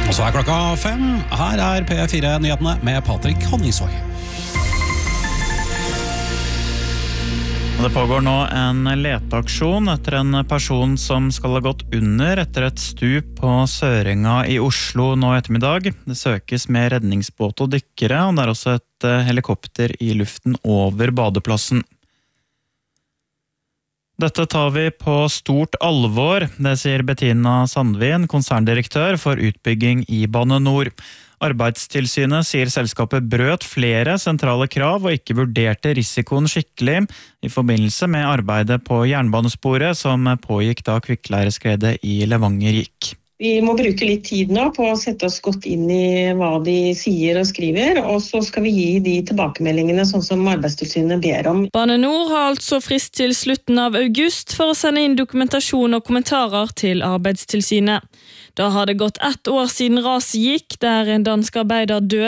Og så klokka 5. Her P4-nyhetene med Patrick Honningsvåg. Det pågår nå en leteaksjon etter en person som skal ha gått under etter et stup på Sørenga i Oslo nå ettermiddag. Det søkes med redningsbåt og dykkere, og det er også et helikopter i luften over badeplassen. Dette tar vi på stort alvor, det sier Bettina Sandvin, konserndirektør for utbygging i Bane Nor. Arbeidstilsynet sier selskapet brøt flere sentrale krav og ikke vurderte risikoen skikkelig i forbindelse med arbeidet på jernbanesporet som pågikk da kvikkleireskredet i Levanger gikk. Vi må bruke litt tid nå på å sette oss godt inn i hva de sier og skriver, og så skal vi gi de tilbakemeldingene sånn som Arbeidstilsynet ber om. Bane Nor har altså frist til slutten av august for å sende inn dokumentasjon og kommentarer til Arbeidstilsynet. Da har det gått 1 år siden raset gikk, der en dansk arbeider døde